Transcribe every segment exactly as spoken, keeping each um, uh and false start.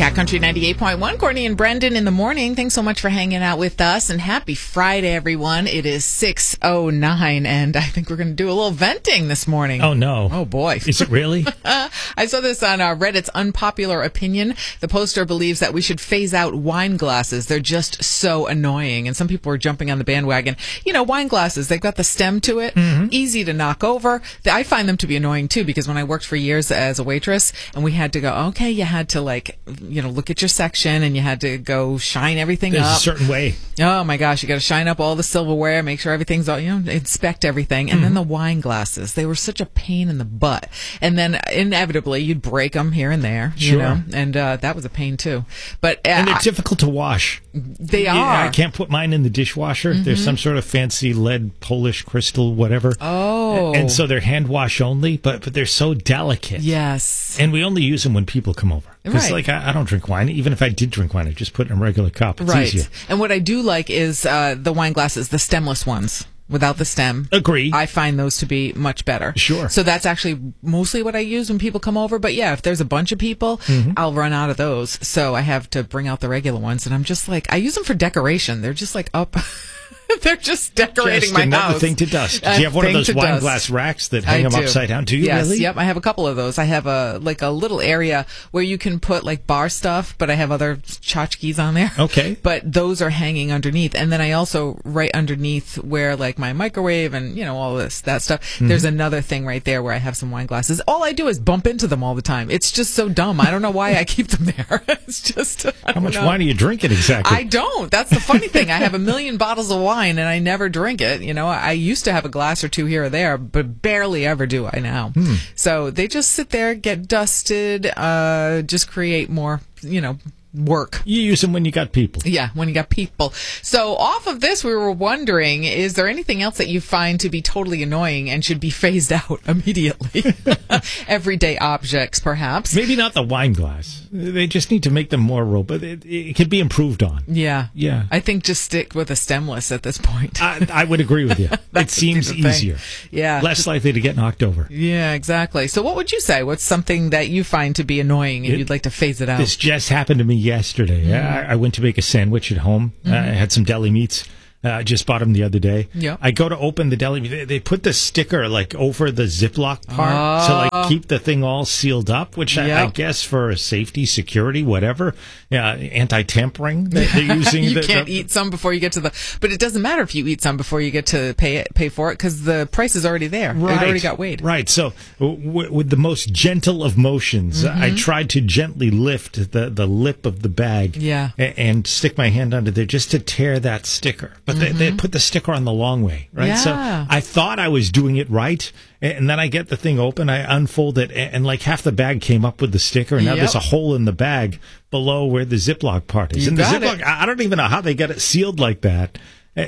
Cat Country ninety-eight point one, Courtney and Brendan in the morning. Thanks so much for hanging out with us, and happy Friday, everyone. It is six oh nine, and I think we're going to do a little venting this morning. Oh, no. Oh, boy. Is it really? I saw this on uh, Reddit's Unpopular Opinion. The poster believes that we should phase out wine glasses. They're just so annoying, and some people are jumping on the bandwagon. You know, wine glasses, they've got the stem to it, mm-hmm. easy to knock over. I find them to be annoying, too, because when I worked for years as a waitress, and we had to go, okay, you had to, like, you know, look at your section, and you had to go shine everything There's up. There's a certain way. Oh, my gosh, you got to shine up all the silverware, make sure everything's all, you know, inspect everything. And mm-hmm. then the wine glasses, they were such a pain in the butt. And then inevitably, you'd break them here and there, you sure. know, and uh, that was a pain, too. But uh, And they're I, difficult to wash. They yeah, are. I can't put mine in the dishwasher. Mm-hmm. There's some sort of fancy lead, Polish crystal, whatever. Oh. And so they're hand wash only, but, but they're so delicate. Yes. And we only use them when people come over. Because, right. like, I, I don't drink wine. Even if I did drink wine, I just put it in a regular cup. It's right. easier. And what I do like is uh, the wine glasses, the stemless ones. Without the stem. Agree. I find those to be much better. Sure. So that's actually mostly what I use when people come over. But yeah, if there's a bunch of people, mm-hmm. I'll run out of those. So I have to bring out the regular ones. And I'm just like, I use them for decoration. They're just like up. They're just decorating just my another house. thing to dust. Do A you have one of those wine dust. glass racks that hang I them do. upside down? Do you yes, really? Yep, I have a couple of those. I have a like a little area where you can put like bar stuff, but I have other tchotchkes on there. Okay. But those are hanging underneath. And then I also, right underneath where like my microwave and, you know, all this, that stuff, mm-hmm. there's another thing right there where I have some wine glasses. All I do is bump into them all the time. It's just so dumb. I don't know why I keep them there. It's just, I How much know. wine are you drinking exactly? I don't. That's the funny thing. I have a million bottles of wine and I never drink it. You know, I used to have a glass or two here or there, but barely ever do I now. Hmm. So they just sit there, get dusted, uh, just create more, you know, work. You use them when you got people. Yeah, when you got people. So off of this, we were wondering, is there anything else that you find to be totally annoying and should be phased out immediately? Everyday objects, perhaps. Maybe not the wine glass. They just need to make them more robust. It, it can be improved on. Yeah. Yeah. I think just stick with a stemless at this point. I, I would agree with you. It seems easier. Yeah. Less likely to get knocked over. Yeah, exactly. So what would you say? What's something that you find to be annoying and it, you'd like to phase it out? This just happened to me yesterday. Mm-hmm. I, I went to make a sandwich at home. Mm-hmm. Uh, I had some deli meats. I uh, just bought them the other day. Yeah. I go to open the deli. They, they put the sticker like over the Ziploc part oh. to like keep the thing all sealed up, which yep. I, I guess for safety, security, whatever. Yeah, anti-tampering. They, they're using. you the, can't the, eat some before you get to the. But it doesn't matter if you eat some before you get to pay it, pay for it because the price is already there. Right. It already got weighed. Right. So w- with the most gentle of motions, mm-hmm. I tried to gently lift the, the lip of the bag. Yeah. A- and stick my hand under there just to tear that sticker. But mm-hmm. they, they put the sticker on the long way, right? Yeah. So I thought I was doing it right, and then I get the thing open, I unfold it, and, and like half the bag came up with the sticker, and now yep. there's a hole in the bag below where the Ziploc part is. You and the got Ziploc, it. I don't even know how they got it sealed like that.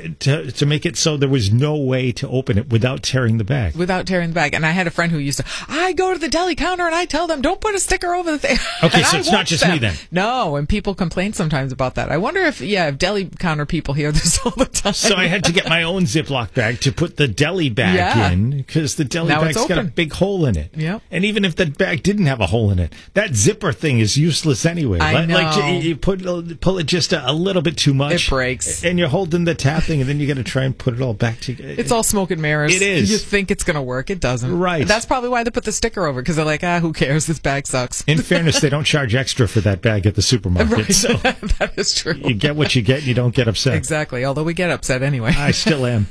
To to make it so there was no way to open it without tearing the bag. Without tearing the bag. And I had a friend who used to, I go to the deli counter and I tell them, don't put a sticker over the thing. Okay, so it's not just them. me then. No, and people complain sometimes about that. I wonder if, yeah, if deli counter people hear this all the time. So I had to get my own Ziploc bag to put the deli bag yeah. in because the deli now bag's got a big hole in it. Yep. And even if the bag didn't have a hole in it, that zipper thing is useless anyway. I like, know. Like you, you put pull it just a, a little bit too much. It breaks. And you're holding the tab thing, and then you got to try and put it all back together. It's all smoke and mirrors. It is. You think it's going to work. It doesn't. Right. That's probably why they put the sticker over, because they're like, ah, who cares? This bag sucks. In fairness, they don't charge extra for that bag at the supermarket. Right. So that is true. You get what you get, and you don't get upset. Exactly. Although we get upset anyway. I still am.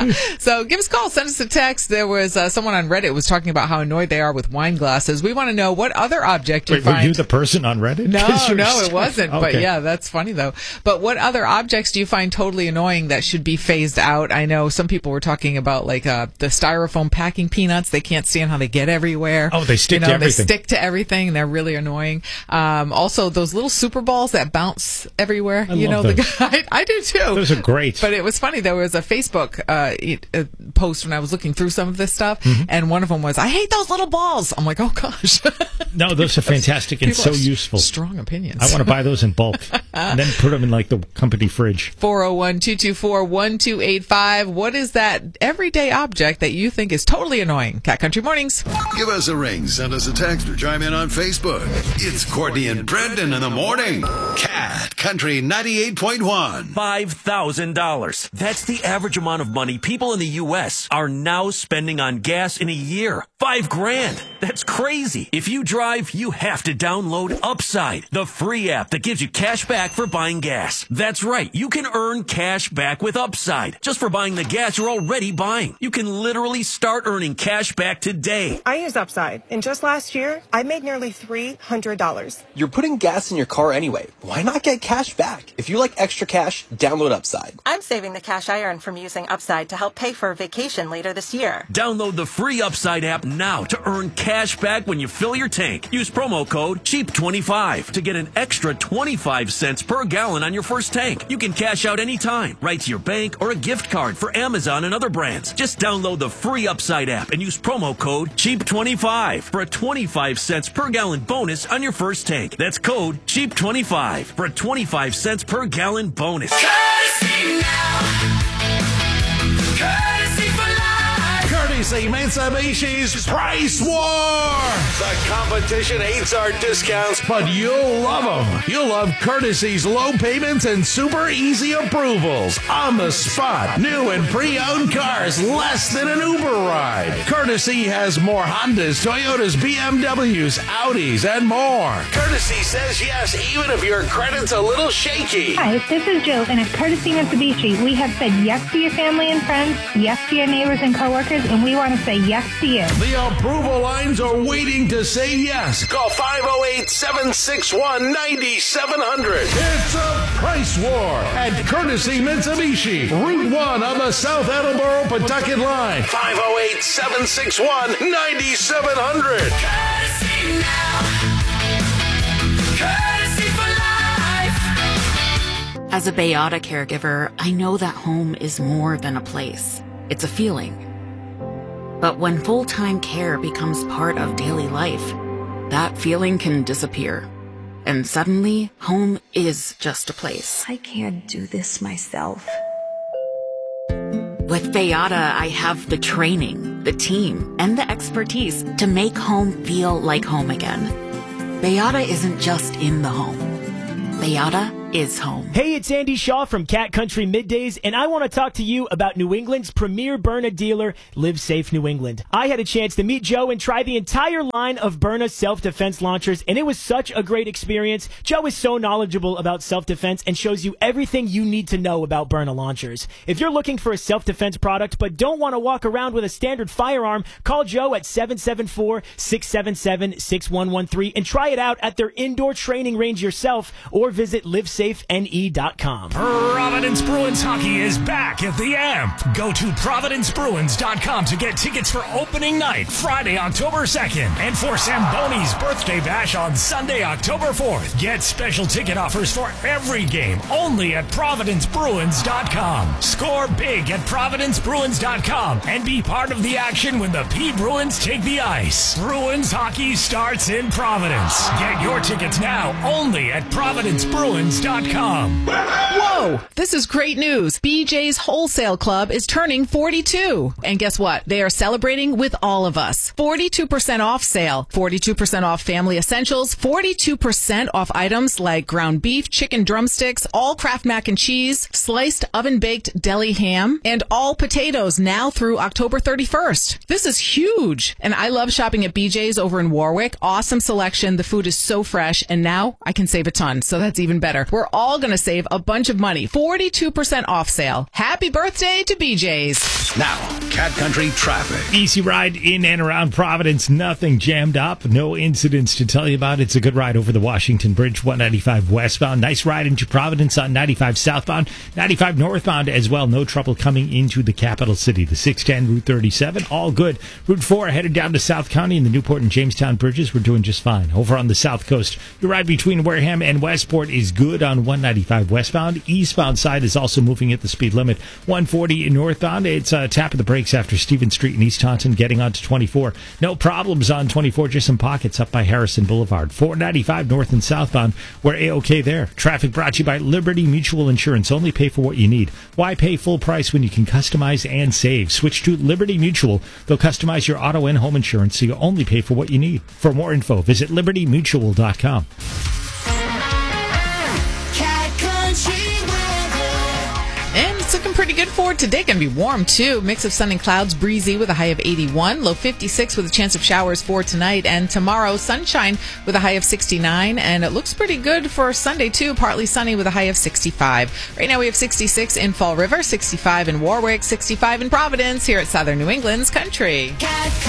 So give us a call. Send us a text. There was uh, someone on Reddit was talking about how annoyed they are with wine glasses. We want to know what other object you Wait, find. were you the person on Reddit? No, no, it wasn't. Okay. But yeah, that's funny though. But what other objects do you find totally annoying that should be phased out? I know some people were talking about like uh, the styrofoam packing peanuts. They can't stand how they get everywhere. Oh, they stick you know, to everything. They stick to everything. They're really annoying. Um, also, those little super balls that bounce everywhere. I you love know, those. the guy, I do too. Those are great. But it was funny. There was a Facebook uh, it, uh, post when I was looking through some of this stuff, mm-hmm. and one of them was, "I hate those little balls." I'm like, "Oh gosh." No, those are fantastic and so useful. Strong opinions. I want to buy those in bulk and then put them in like the company fridge. four oh one, two two four four, one two eight five. What is that everyday object that you think is totally annoying? Cat Country Mornings. Give us a ring, send us a text, or chime in on Facebook. It's Courtney and Brendan in the morning. Cat Country ninety-eight point one. five thousand dollars. That's the average amount of money people in the U S are now spending on gas in a year. Five grand. That's crazy. If you drive, you have to download Upside, the free app that gives you cash back for buying gas. That's right. You can earn cash back with Upside just for buying the gas you're already buying. You can literally start earning cash back today. I use Upside, and just last year, I made nearly three hundred dollars. You're putting gas in your car anyway. Why not get cash back? If you like extra cash, download Upside. I'm saving the cash I earn from using Upside to help pay for a vacation later this year. Download the free Upside app now to earn cash back when you fill your tank. Use promo code cheap twenty-five to get an extra twenty-five cents per gallon on your first tank. You can cash out anytime, right to your bank or a gift card for Amazon and other brands. Just download the free Upside app and use promo code cheap twenty-five for a twenty-five cents per gallon bonus on your first tank. That's code cheap twenty-five for a twenty-five cents per gallon bonus. Courtesy now. Courtesy for life. Courtesy Mitsubishi's Price War. The competition hates our discounts, but you'll love them. You'll love Courtesy's low payments and super easy approvals. On the spot, new and pre-owned cars less than an Uber ride. Courtesy has more Hondas, Toyotas, B M Ws, Audis, and more. Courtesy says yes, even if your credit's a little shaky. Hi, this is Jill, and at Courtesy Mitsubishi, we have said yes to your family and friends, yes to your neighbors and coworkers, and we want to say yes to you. The approval lines are waiting to say yes. Call five oh eight, seven six one, nine seven zero zero. It's a price war at Courtesy Mitsubishi, Route one on the South Attleboro Pawtucket line. five oh eight, seven six one, nine seven zero zero. Courtesy now. Courtesy for life. As a Bayada caregiver, I know that home is more than a place. It's a feeling. But when full-time care becomes part of daily life, that feeling can disappear. And suddenly, home is just a place. I can't do this myself. With Bayada, I have the training, the team, and the expertise to make home feel like home again. Bayada isn't just in the home. Bayada is home. Hey, it's Andy Shaw from Cat Country Middays, and I want to talk to you about New England's premier Byrna dealer, Live Safe New England. I had a chance to meet Joe and try the entire line of Byrna self-defense launchers, and it was such a great experience. Joe is so knowledgeable about self-defense and shows you everything you need to know about Byrna launchers. If you're looking for a self-defense product but don't want to walk around with a standard firearm, call Joe at seven seven four, six seven seven, six one one three and try it out at their indoor training range yourself, or visit live safe N E dot com. Providence Bruins hockey is back at the Amp. Go to providence bruins dot com to get tickets for opening night, Friday, October second, and for Samboni's birthday bash on Sunday, October fourth. Get special ticket offers for every game only at providence bruins dot com. Score big at providence bruins dot com and be part of the action when the P Bruins take the ice. Bruins hockey starts in Providence. Get your tickets now only at providence bruins dot com. Whoa! This is great news. B J's Wholesale Club is turning forty-two. And guess what? They are celebrating with all of us. forty-two percent off sale. forty-two percent off family essentials. forty-two percent off items like ground beef, chicken drumsticks, all Kraft mac and cheese, sliced oven-baked deli ham, and all potatoes now through October thirty-first. This is huge. And I love shopping at B J's over in Warwick. Awesome selection. The food is so fresh. And now I can save a ton. So that's even better. We're all going to save a bunch of money. forty-two percent off sale. Happy birthday to B J's. Now, Cat Country traffic. Easy ride in and around Providence. Nothing jammed up. No incidents to tell you about. It's a good ride over the Washington Bridge, one ninety-five westbound. Nice ride into Providence on ninety-five southbound. ninety-five northbound as well. No trouble coming into the capital city. The six ten, Route thirty-seven, all good. Route four headed down to South County and the Newport and Jamestown bridges. We're doing just fine. Over on the south coast, your ride between Wareham and Westport is good on one ninety-five westbound. Eastbound side is also moving at the speed limit. one forty northbound, it's a tap of the brakes breaks after Stevens Street in East Taunton, getting onto twenty-four. No problems on twenty-four, just some pockets up by Harrison Boulevard. four ninety-five north and southbound, we're A-OK there. Traffic brought to you by Liberty Mutual Insurance. Only pay for what you need. Why pay full price when you can customize and save? Switch to Liberty Mutual. They'll customize your auto and home insurance so you only pay for what you need. For more info, visit liberty mutual dot com. And it's looking pretty good for today. Going to be warm, too. Mix of sun and clouds, breezy with a high of eighty-one. Low fifty-six with a chance of showers for tonight. And tomorrow, sunshine with a high of sixty-nine. And it looks pretty good for Sunday, too. Partly sunny with a high of sixty-five. Right now, we have sixty-six in Fall River, sixty-five in Warwick, sixty-five in Providence here at Southern New England's Country.